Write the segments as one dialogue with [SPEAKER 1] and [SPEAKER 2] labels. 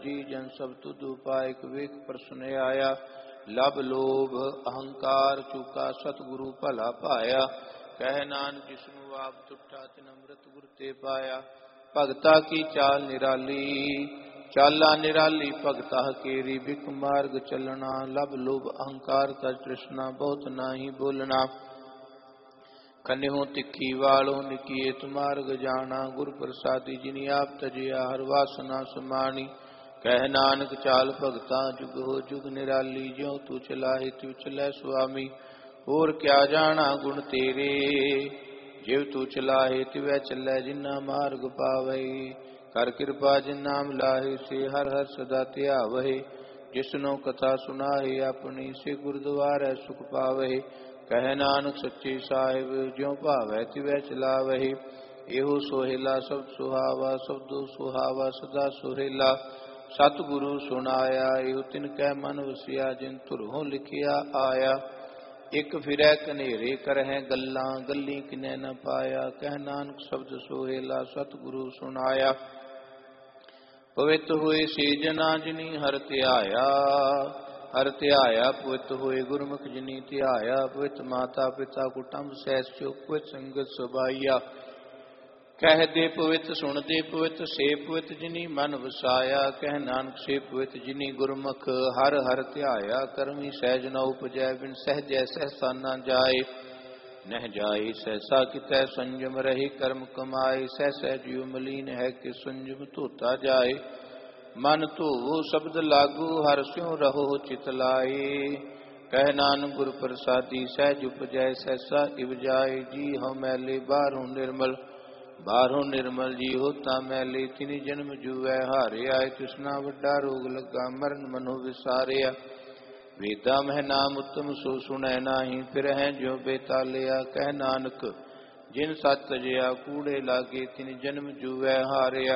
[SPEAKER 1] जी जन सब तुद उपाय विवेक प्रसन्न आया। लब लोभ अहंकार चूका सतगुरु भला पाया। कह नानक जिसनु आप तुठा तिन अमृत गुर ते पाया। भगता की चाल निराली चाला निराली भगता केरी बिक मार्ग चलना। लब लोभ अहंकार का तृष्णा बहुत नाही बोलना। कन्हो तिखी वालो निकिए तुमार्ग जाना। गुर प्रसादी जिनि आप तजिया हर वासना समानी। कह नानक चाल भगता जुग हो जुग निराली। ज्यों तू चलाहे त्यों चलै स्वामी। और क्या जाना गुण तेरे जिव तू चलाहे तिवै चलै जिन्ना मार्ग पावै। कर कृपा जिन नाम लाहे से हर हर सदा ध्यावै। जिसनो कथा सुनाहे अपनी से गुरुद्वारै सुख पावै। कह नानक सच्चे साहिब ज्यों भावै तिवै चलावै। एहो सोहेला शब्द सुहावा शब्दो सुहावा सदा सोहेला। सतगुरु सुनाया एहो तिनकै मन वसिया। जिन तुरहों लिखिया आया। एक फिरै कनेरे करहै गल्लां गल्ली किनै न पाया। कह नानक शब्द सोहेला सतगुरु सुनाया। पवित्र होए से जना जिनी हर ध्याया। हर ध्याया पवित्र होए गुरमुख जिनी ध्याया। पवित्र माता पिता कुटुंब सहस चो पवित्र संगत सुभाइया। कह दे पवित्र सुन दे पवित्र से पवित्र जिनी मन वसाया। कह नानक से पवित्र जिनी गुरमुख हर हर ध्याया। करमी सहज न उपजै बिन सहजै सहसा न जाए। नह जाए सहसा कितै संयम रहे कर्म कमाए। सह सहजियो मलीन है कि संयम धोता जाए। मन धोवो शब्द लागू हर स्यों रहो चित लाए। कह नानक गुर प्रसादी सहज उपजै सहसा इव जाए। जी हो मैले बाहरों निर्मल बाहरों निर्मल जी होता मैले। तिनि जन्म जुवै हारिया। तृष्णा वड्डा रोग लगा मरण मनो विसारिया। वेदा मह नाम उत्तम सो सुनै नाही। फिर है ज्यों बेतालिया। कह नानक जिन सत तजिया कूड़े लागे तिनि जन्म जुवै हारिया।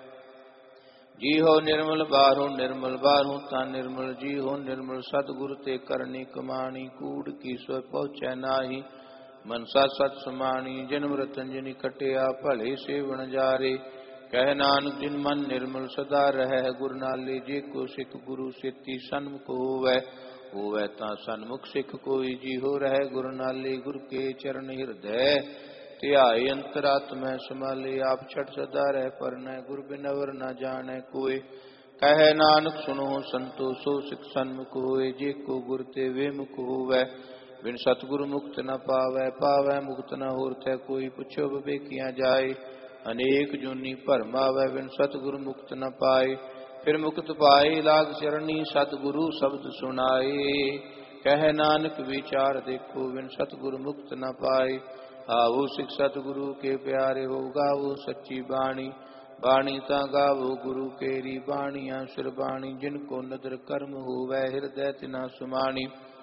[SPEAKER 1] जी हो निर्मल बाहरों ता निर्मल। जी हो निर्मल सतगुरु ते करनी कमाणी। कूड़ की सो पहुँचै नाही मनसा सत समाणी। जन्म रतन जिनि खटिया भले सेवन जारे। कह नानक जिन मन निर्मल सदा रहै गुर नाले। जे को सिख गुरु सेती सन्मुख होवै होवै तां सन्मुख सिख कोई। जी हो रहै गुर नाले गुर के चरण हृदय। ध्याए अंतरात्मै समाले। आप छठ सदा रह परनै गुर बिनवर न जानै कोय। कह नानक सुनो संतो सो सिख सन्मुख होए। जे को गुर ते विमुख होवै बिन सतगुरु मुक्त न पावै। पावै मुक्त न होर तै कोई पुछो विवेकिया जाए। अनेक जूनी भरमावै बिन सतगुरु मुक्त न पाए। फिर मुक्त पाए लाग चरनी सतगुरु शब्द सुनाए। कह नानक विचार देखो बिन सतगुरु मुक्त न पाए। आवो सिख सतगुरु के प्यारे हो गावो सच्ची बाणी। बाणी ता गावो गुरु केरी बाणिया सिर बाणी। जिनको नदर कर्म होवै हृदय तिना सुमानी।